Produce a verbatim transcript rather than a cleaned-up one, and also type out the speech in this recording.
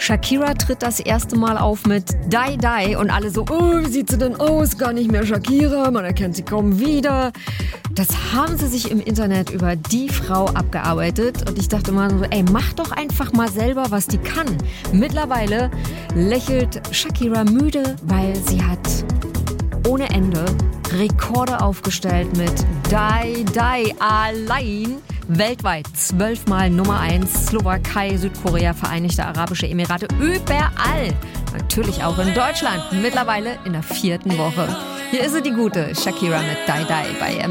Shakira tritt das erste Mal auf mit Die Die und alle so, oh, wie sieht sie denn aus? Gar nicht mehr Shakira, man erkennt sie kaum wieder. Das haben sie sich im Internet über die Frau abgearbeitet und ich dachte mal so, ey, mach doch einfach mal selber, was die kann. Mittlerweile lächelt Shakira müde, weil sie hat ohne Ende Rekorde aufgestellt mit Die Die allein. Weltweit zwölfmal Nummer eins, Slowakei, Südkorea, Vereinigte Arabische Emirate, überall. Natürlich auch in Deutschland, mittlerweile in der vierten Woche. Hier ist sie, die gute Shakira mit Die Die bei